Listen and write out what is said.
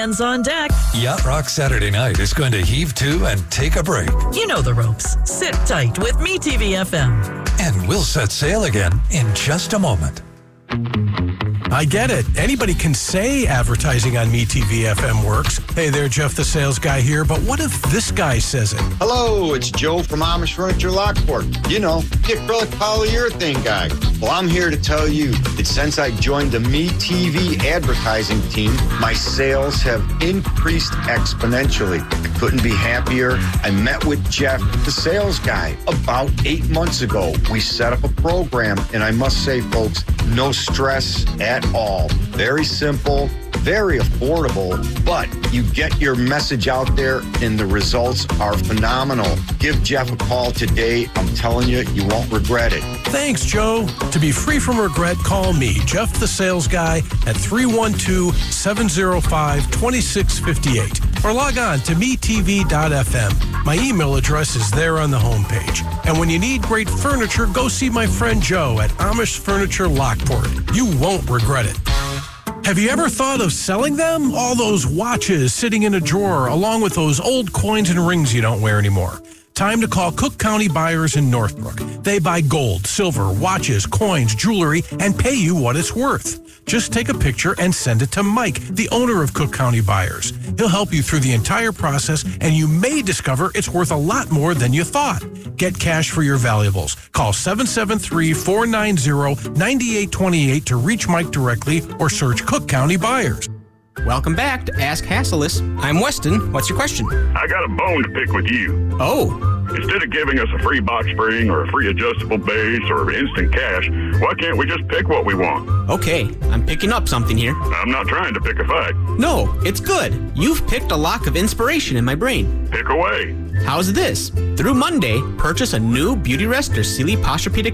hands on deck. Yacht Rock Saturday night is going to heave to and take a break. You know the ropes. Sit tight with MeTV FM. And we'll set sail again in just a moment. I get it. Anybody can say advertising on MeTV FM works. Hey there, Jeff the sales guy here, but what if this guy says it? Hello, it's Joe from Amish Furniture Lockport. You know, the acrylic polyurethane guy. Well, I'm here to tell you that since I joined the MeTV advertising team, my sales have increased exponentially. I couldn't be happier. I met with Jeff, the sales guy, about 8 months ago. We set up a program, and I must say, folks, no stress at all. Very simple, very affordable, but you get your message out there and the results are phenomenal. Give Jeff a call today. I'm telling you, you won't regret it. Thanks, Joe. To be free from regret, call me, Jeff the sales guy, at 312-705-2658. Or log on to metv.fm. My email address is there on the homepage. And when you need great furniture, go see my friend Joe at Amish Furniture Lockport. You won't regret it. Have you ever thought of selling them? All those watches sitting in a drawer, along with those old coins and rings you don't wear anymore. Time to call Cook County Buyers in Northbrook. They buy gold, silver, watches, coins, jewelry, and pay you what it's worth. Just take a picture and send it to Mike, the owner of Cook County Buyers. He'll help you through the entire process, and you may discover it's worth a lot more than you thought. Get cash for your valuables. Call 773-490-9828 to reach Mike directly or search Cook County Buyers. Welcome back to Ask Hasselus. I'm Weston. What's your question? I got a bone to pick with you. Oh. Instead of giving us a free box spring or a free adjustable base or instant cash, why can't we just pick what we want? Okay, I'm picking up something here. I'm not trying to pick a fight. No, it's good. You've picked a lock of inspiration in my brain. Pick away. How's this? Through Monday, purchase a new Beauty Rest or Sealy Posturepedic